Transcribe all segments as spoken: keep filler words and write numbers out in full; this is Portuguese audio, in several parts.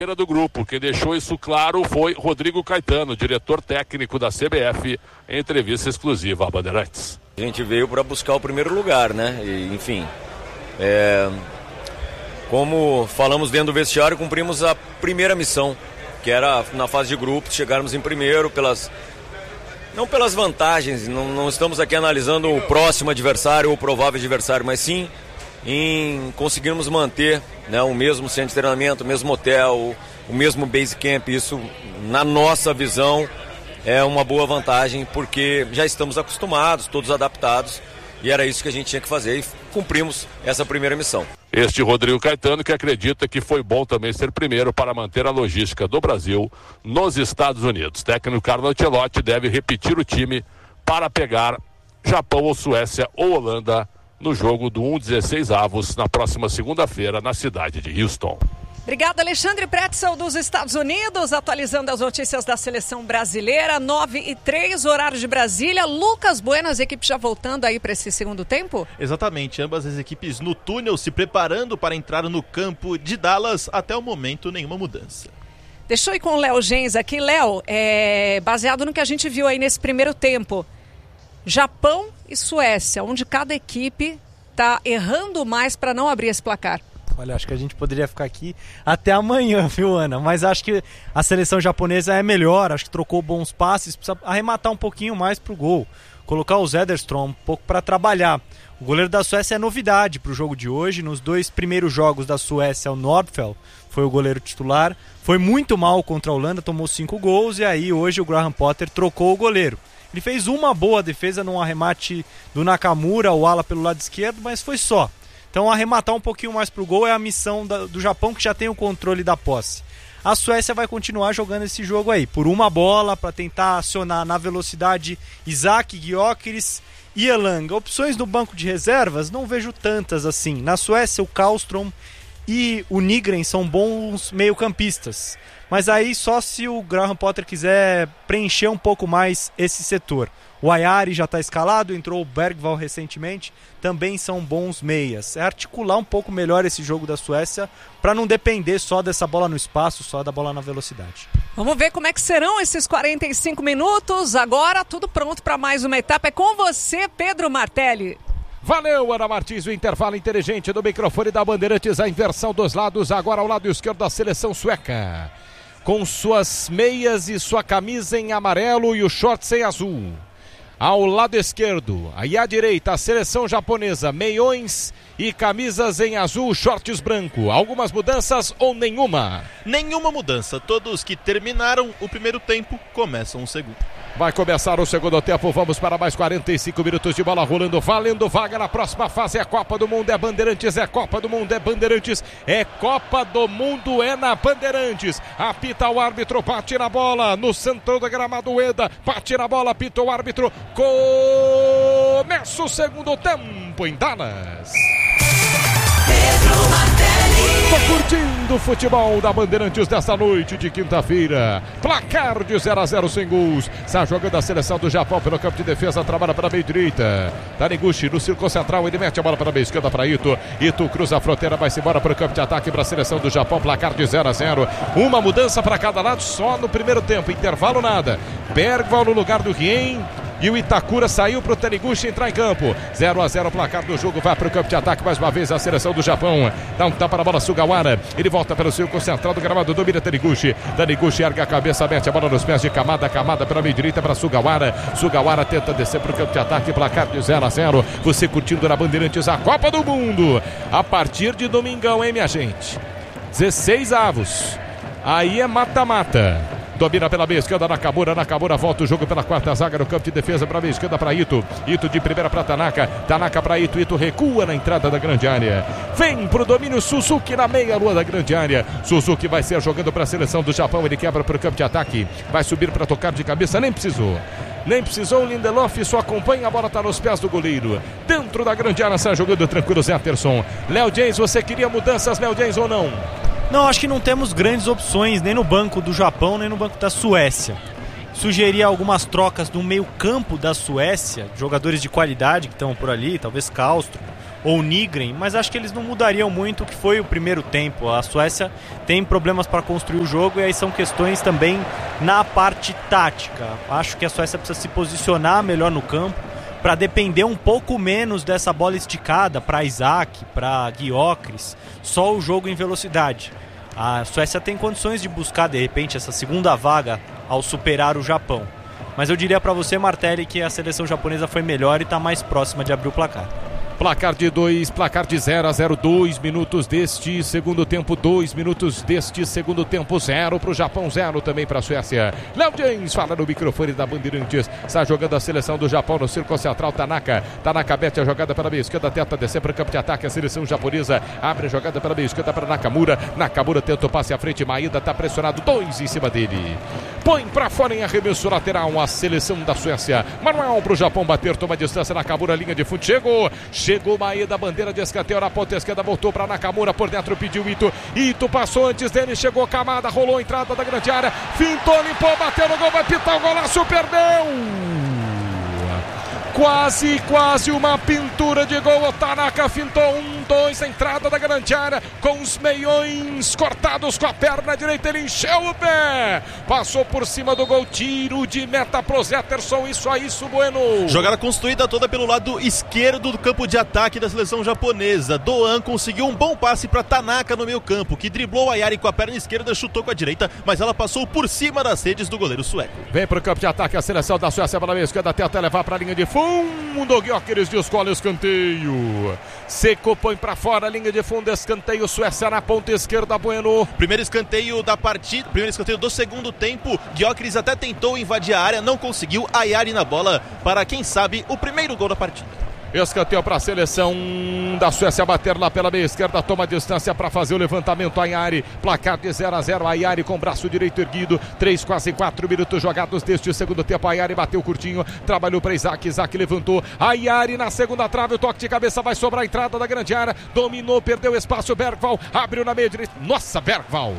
do grupo. Quem deixou isso claro foi Rodrigo Caetano, diretor técnico da C B F, em entrevista exclusiva à Bandeirantes. A gente veio para buscar o primeiro lugar, né? E, enfim, é... como falamos dentro do vestiário, cumprimos a primeira missão, que era na fase de grupos, chegarmos em primeiro pelas... não pelas vantagens, não, não estamos aqui analisando o próximo adversário ou o provável adversário, mas sim em conseguirmos manter, né, o mesmo centro de treinamento, o mesmo hotel, o mesmo base camp. Isso, na nossa visão, é uma boa vantagem, porque já estamos acostumados, todos adaptados, e era isso que a gente tinha que fazer, e cumprimos essa primeira missão. Este Rodrigo Caetano, que acredita que foi bom também ser primeiro para manter a logística do Brasil nos Estados Unidos. Técnico Carlo Ancelotti deve repetir o time para pegar Japão ou Suécia ou Holanda no jogo do um dezesseis avos na próxima segunda-feira na cidade de Houston. Obrigada, Alexandre Pretzel dos Estados Unidos, atualizando as notícias da seleção brasileira, nove e três, horário de Brasília. Lucas Bueno, as equipes já voltando aí para esse segundo tempo? Exatamente, ambas as equipes no túnel se preparando para entrar no campo de Dallas. Até o momento, nenhuma mudança. Deixa eu ir com o Léo Gens aqui. Léo, é, baseado no que a gente viu aí nesse primeiro tempo, Japão e Suécia, onde cada equipe está errando mais para não abrir esse placar. Olha, acho que a gente poderia ficar aqui até amanhã, viu, Ana? Mas acho que a seleção japonesa é melhor, acho que trocou bons passes, precisa arrematar um pouquinho mais pro gol, colocar o Zederstrom um pouco para trabalhar. O goleiro da Suécia é novidade para o jogo de hoje. Nos dois primeiros jogos da Suécia, o Nordfeld foi o goleiro titular, foi muito mal contra a Holanda, tomou cinco gols, e aí hoje o Graham Potter trocou o goleiro. Ele fez uma boa defesa num arremate do Nakamura, o ala pelo lado esquerdo, mas foi só. Então arrematar um pouquinho mais pro gol é a missão da, do Japão, que já tem o controle da posse. A Suécia vai continuar jogando esse jogo aí, por uma bola, para tentar acionar na velocidade Isaac, Gyökeres e Elanga. Opções no banco de reservas, não vejo tantas assim. Na Suécia, o Karlström e o Nygren são bons meio-campistas. Mas aí só se o Graham Potter quiser preencher um pouco mais esse setor. O Ayari já está escalado, entrou o Bergvall recentemente, também são bons meias. É articular um pouco melhor esse jogo da Suécia para não depender só dessa bola no espaço, só da bola na velocidade. Vamos ver como é que serão esses quarenta e cinco minutos. Agora tudo pronto para mais uma etapa. É com você, Pedro Martelli. Valeu, Ana Martins, o intervalo inteligente do microfone da Bandeirantes, a inversão dos lados, agora ao lado esquerdo da seleção sueca, com suas meias e sua camisa em amarelo e o shorts em azul. Ao lado esquerdo, aí à direita, a seleção japonesa, meiões e camisas em azul, shorts branco. Algumas mudanças ou nenhuma? Nenhuma mudança. Todos que terminaram o primeiro tempo começam o segundo. Vai começar o segundo tempo, vamos para mais quarenta e cinco minutos de bola rolando, valendo vaga na próxima fase. É Copa do Mundo, é Bandeirantes, é Copa do Mundo, é Bandeirantes, é Copa do Mundo, é na Bandeirantes. Apita o árbitro, bate na bola, no centro do gramado, Eda, bate na bola, apita o árbitro. Começa o segundo tempo em Dallas. Pedro Martelli. Tô curtindo o futebol da Bandeirantes desta noite de quinta-feira. Placar de zero a zero sem gols. Está jogando a seleção do Japão pelo campo de defesa. Trabalha para a meia direita. Taniguchi no círculo central. Ele mete a bola para a meia esquerda para Ito. Ito cruza a fronteira. Vai-se embora para o campo de ataque para a seleção do Japão. Placar de zero a zero. Uma mudança para cada lado só no primeiro tempo. Intervalo nada. Bergvall no lugar do Rien. E o Itakura saiu para o Taniguchi entrar em campo. zero a zero o placar do jogo. Vai para o campo de ataque mais uma vez a seleção do Japão. Dá um tapa na bola Sugawara. Ele volta pelo círculo central do gramado. Domina Taniguchi. Taniguchi ergue a cabeça, mete a bola nos pés de Kamada. Kamada pela meia direita para Sugawara. Sugawara tenta descer para o campo de ataque. Placar de zero a zero. Você curtindo na Bandeirantes a Copa do Mundo. A partir de domingão, hein, minha gente? dezesseis avos. Aí é mata-mata. Domina pela meia esquerda, Nakamura, Nakamura volta o jogo pela quarta zaga no campo de defesa para a meia esquerda para Ito. Ito de primeira para Tanaka, Tanaka para Ito, Ito recua na entrada da grande área. Vem pro domínio Suzuki na meia lua da grande área. Suzuki vai ser jogando para a seleção do Japão, ele quebra para o campo de ataque, vai subir para tocar de cabeça, nem precisou. Nem precisou, o Lindelof só acompanha, a bola está nos pés do goleiro. Dentro da grande área, sai jogando tranquilo Zé Anderson. Léo James, você queria mudanças, Léo James, ou não? Não, acho que não temos grandes opções, nem no banco do Japão, nem no banco da Suécia. Sugeria algumas trocas no meio campo da Suécia, jogadores de qualidade que estão por ali, talvez Karlström, ou Nygren, mas acho que eles não mudariam muito o que foi o primeiro tempo. A Suécia tem problemas para construir o jogo e aí são questões também na parte tática. Acho que a Suécia precisa se posicionar melhor no campo para depender um pouco menos dessa bola esticada para Isaac, para Gyökeres, só o jogo em velocidade. A Suécia tem condições de buscar de repente essa segunda vaga ao superar o Japão. Mas eu diria para você, Martelli, que a seleção japonesa foi melhor e está mais próxima de abrir o placar. Placar de dois, placar de zero a zero, dois minutos deste segundo tempo, dois minutos deste segundo tempo, zero para o Japão, zero também para a Suécia. Léo James fala no microfone da Bandeirantes, está jogando a seleção do Japão no círculo central, Tanaka, Tanaka mete a jogada para a meia esquerda, tenta descer para o campo de ataque, a seleção japonesa abre a jogada para a meia esquerda para Nakamura, Nakamura tenta o passe à frente, Maeda está pressionado, dois em cima dele. Põe para fora em arremesso lateral a seleção da Suécia. Manuel para o Japão bater, toma distância, Nakamura, linha de fundo, chegou, chegou Maeda, bandeira de escanteio na ponta esquerda, voltou para Nakamura, por dentro pediu Ito, Ito passou antes dele, chegou Kamada, rolou a entrada da grande área, fintou, limpou, bateu no gol, vai pitar o golaço, perdeu! Quase, quase uma pintura de gol. O Tanaka fintou um, dois, a entrada da grande área com os meiões cortados com a perna direita. Ele encheu o pé, passou por cima do gol. Tiro de meta pro Zetterson. Isso aí, isso, Bueno. Jogada construída toda pelo lado esquerdo do campo de ataque da seleção japonesa. Doan conseguiu um bom passe para Tanaka no meio campo, que driblou a Ayari com a perna esquerda, chutou com a direita, mas ela passou por cima das redes do goleiro sueco. Vem pro campo de ataque a seleção da Suécia pela meia esquerda, tenta levar para a linha de fundo. Fundo, Gyökeres descola o escanteio. Seco põe pra fora a linha de fundo, escanteio, Suécia na ponta esquerda, Bueno. Primeiro escanteio da partida, primeiro escanteio do segundo tempo. Gyökeres até tentou invadir a área, não conseguiu. Ayari na bola para, quem sabe, o primeiro gol da partida. Escanteio para a seleção da Suécia bater lá pela meia esquerda, toma distância para fazer o levantamento. Ayari, placar de zero a zero. Ayari com o braço direito erguido, três, quase quatro minutos jogados deste segundo tempo. Ayari bateu curtinho, trabalhou para Isaac, Isaac levantou. Ayari na segunda trave, o toque de cabeça vai sobrar a entrada da grande área, dominou, perdeu espaço. Bergvall abriu na meia direita. Nossa, Bergvall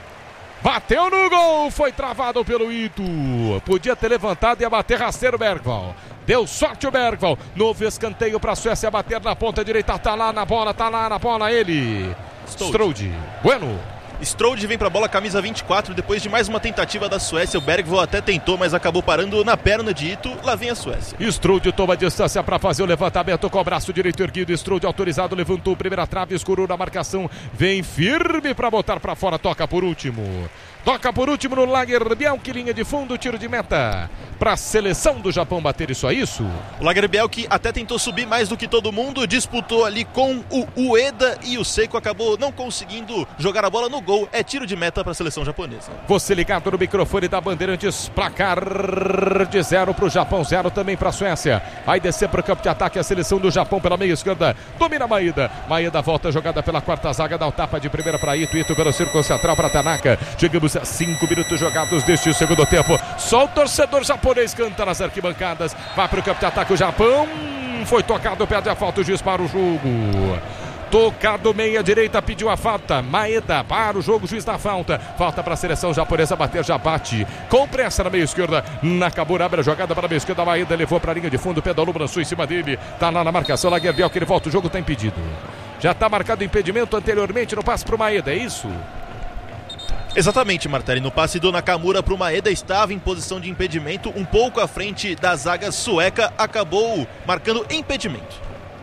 bateu no gol, foi travado pelo Ito. Podia ter levantado e ia bater rasteiro Bergvall. Deu sorte o Bergvall. Novo escanteio para a Suécia bater na ponta direita. Tá lá na bola, tá lá na bola ele. Strode. Bueno. Strode vem pra bola, camisa vinte e quatro, depois de mais uma tentativa da Suécia. O Bergvall até tentou, mas acabou parando na perna de Ito. Lá vem a Suécia. Strode toma distância para fazer o levantamento com o braço direito erguido. Strode autorizado, levantou primeira trave, escurou na marcação. Vem firme para botar para fora, toca por último. Toca por último no Lagerbielke, linha de fundo, tiro de meta para a seleção do Japão bater isso a isso. O Lagerbielke até tentou subir mais do que todo mundo, disputou ali com o Ueda e o Seco acabou não conseguindo jogar a bola no gol. É tiro de meta para a seleção japonesa. Você ligado no microfone da Bandeirantes, placar de zero para o Japão, zero também para a Suécia. Vai descer para o campo de ataque a seleção do Japão pela meia esquerda, domina Maeda. Maeda volta jogada pela quarta zaga, dá o tapa de primeira para Ito, Ito pelo círculo central para Tanaka. Chegamos a cinco minutos jogados deste segundo tempo. Só o torcedor japonês canta nas arquibancadas. Vai para o campo de ataque o Japão. Foi tocado, perde a falta, o juiz para o jogo. Tocado meia direita, pediu a falta. Maeda para o jogo, juiz da falta. Falta para a seleção japonesa bater, já bate. Com pressa na meia esquerda. Nakamura abre a jogada para a meia esquerda. Maeda levou para a linha de fundo, pedalou, balançou em cima dele. Tá lá na marcação, Lagerbielke, ele volta, o jogo está impedido. Já está marcado impedimento anteriormente no passe para o Maeda, é isso? Exatamente, Martelli. No passe do Nakamura para o Maeda, estava em posição de impedimento, um pouco à frente da zaga sueca, acabou marcando impedimento.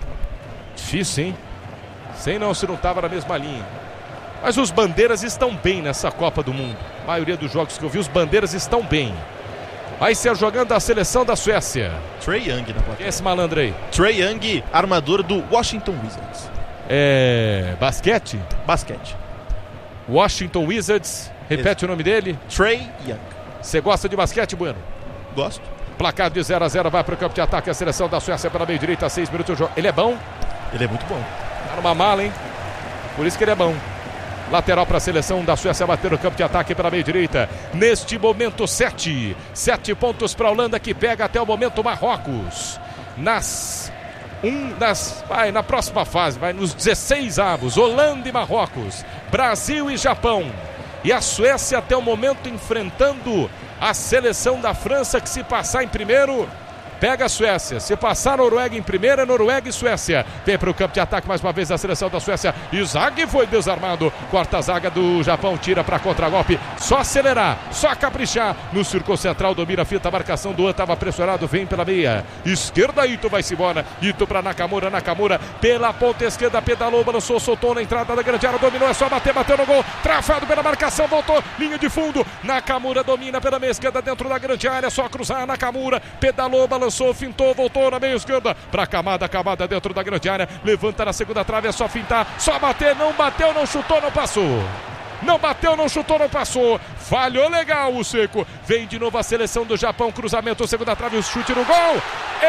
Difícil, hein? Sei não se não estava na mesma linha. Mas os bandeiras estão bem nessa Copa do Mundo. A maioria dos jogos que eu vi, os bandeiras estão bem. Vai ser jogando a seleção da Suécia. Trae Young na plateia. Quem é esse malandro aí? Trae Young, armador do Washington Wizards. É... basquete? Basquete. Washington Wizards, repete Exato. O nome dele? Trae Young. Você gosta de basquete, Bueno? Gosto. Placar de zero a zero, vai para o campo de ataque a seleção da Suécia pela meia direita, seis minutos. Ele é bom? Ele é muito bom. Tá numa mala, hein? Por isso que ele é bom. Lateral para a seleção da Suécia bater no campo de ataque pela meia direita. Neste momento, sete. Sete pontos para a Holanda, que pega até o momento Marrocos. Nas... Um das, vai na próxima fase, vai nos dezesseis avos, Holanda e Marrocos, Brasil e Japão. E a Suécia até o momento enfrentando a seleção da França, que se passar em primeiro, pega a Suécia. Se passar a Noruega em primeira, Noruega e Suécia. Vem para o campo de ataque mais uma vez a seleção da Suécia. Isaac foi desarmado. Corta a zaga do Japão, tira para contra-golpe. Só acelerar, só caprichar. No círculo central, domina a fita, a marcação do An, estava pressionado, vem pela meia esquerda, Ito vai-se embora. Ito para Nakamura, Nakamura pela ponta esquerda, pedalou, balançou, soltou na entrada da grande área, dominou, é só bater, bateu no gol. Travado pela marcação, voltou, linha de fundo. Nakamura domina pela meia esquerda dentro da grande área, só cruzar. Nakamura pedalou, balançou, fintou, voltou na meia esquerda para Kamada, Kamada dentro da grande área, levanta na segunda trave, é só fintar, só bater, não bateu, não chutou, não passou. Não bateu, não chutou, não passou. Falhou legal o Seco. Vem de novo a seleção do Japão. Cruzamento, segunda trave, o chute no gol.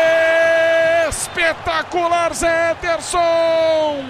Espetacular, Zetterson.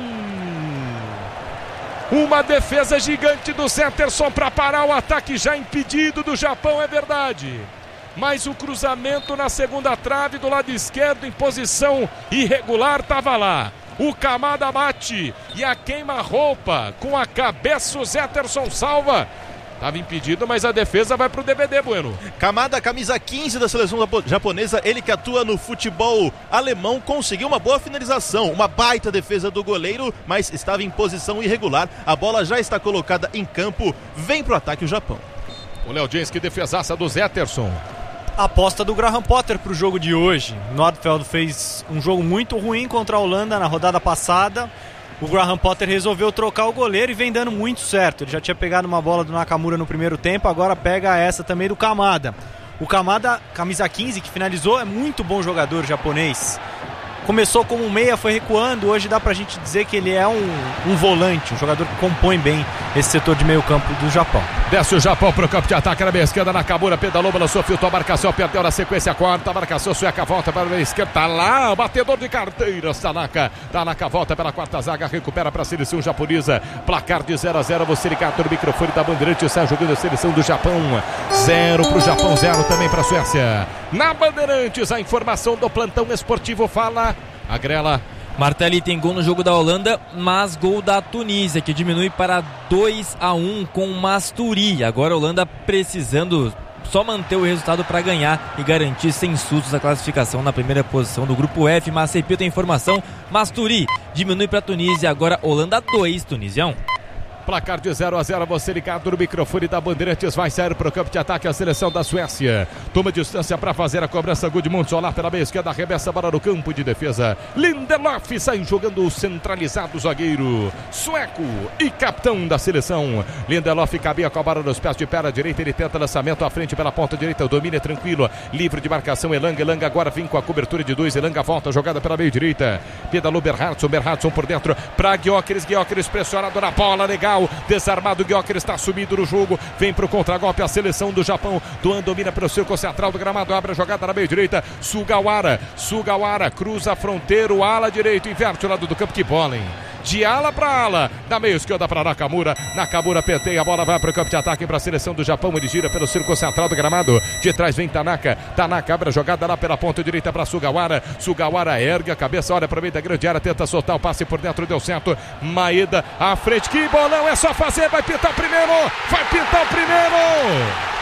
Uma defesa gigante do Zetterson para parar o ataque já impedido do Japão, é verdade. Mas o cruzamento na segunda trave do lado esquerdo em posição irregular estava lá. O Kamada bate e a queima-roupa com a cabeça, o Zetterson salva. Estava impedido, mas a defesa vai para o D V D, Bueno. Kamada, camisa quinze da seleção japonesa, ele que atua no futebol alemão, conseguiu uma boa finalização, uma baita defesa do goleiro, mas estava em posição irregular. A bola já está colocada em campo, vem para o ataque o Japão. O Léo Jens, que defesaça do Zetterson. Aposta do Graham Potter para o jogo de hoje. Nordfeld fez um jogo muito ruim contra a Holanda na rodada passada. O Graham Potter resolveu trocar o goleiro e vem dando muito certo. Ele já tinha pegado uma bola do Nakamura no primeiro tempo, agora pega essa também do Kamada. O Kamada, camisa quinze, que finalizou, é muito bom jogador japonês. Começou como um meia, foi recuando. Hoje dá pra gente dizer que ele é um, um volante, um jogador que compõe bem esse setor de meio campo do Japão. Desce o Japão pro campo de ataque na meia esquerda, Nakamura pedalou, balançou, filtrou a marcação, perdeu na sequência a quarta, a marcação sueca, volta para a meia esquerda, tá lá, o batedor de carteiras, Tanaka, Tanaka volta pela quarta zaga, recupera para a seleção japonesa, placar de zero a zero, você ligado no microfone da Bandeirante, sai jogando a seleção do Japão, zero pro Japão, zero também para a Suécia. Na Bandeirantes, a informação do plantão esportivo fala, Agrela. Martelli tem gol no jogo da Holanda, mas gol da Tunísia, que diminui para dois a um com o Masturi. Agora a Holanda precisando só manter o resultado para ganhar e garantir sem sustos a classificação na primeira posição do grupo F. Mas repito a informação, Masturi diminui para a Tunísia, agora Holanda dois, Tunísia um. Placar de zero a zero, você ligado no microfone da Bandeirantes, vai sair para o campo de ataque a seleção da Suécia. Toma distância para fazer a cobrança, Gudmundsson Solar pela meia esquerda, arremessa a bola no campo de defesa. Lindelof sai jogando o centralizado zagueiro sueco e capitão da seleção. Lindelof cabia com a bola nos pés de pé à direita, ele tenta lançamento à frente pela ponta direita, o domínio é tranquilo, livre de marcação, Elanga, Elanga agora vem com a cobertura de dois, Elanga volta, jogada pela meia direita, pedalou Berhardson, Berhardson por dentro, para Gyökeres, Gyökeres pressionado na bola, legal. Desarmado, Gyökeres está sumido no jogo, vem para o contragolpe a seleção do Japão. Duan domina pelo círculo central do gramado, abre a jogada na meia direita, Sugawara, Sugawara cruza a fronteira, o ala direito, inverte o lado do campo, que bola, hein? De ala para ala, da meia esquerda para Nakamura, Nakamura penteia, a bola vai para o campo de ataque para a seleção do Japão, ele gira pelo círculo central do gramado, de trás vem Tanaka, Tanaka abre a jogada lá pela ponta direita para Sugawara, Sugawara ergue a cabeça, olha para o meio da grande área, tenta soltar o passe por dentro, deu certo, Maeda à frente, que bolão, é só fazer, vai pintar o primeiro, vai pintar o primeiro!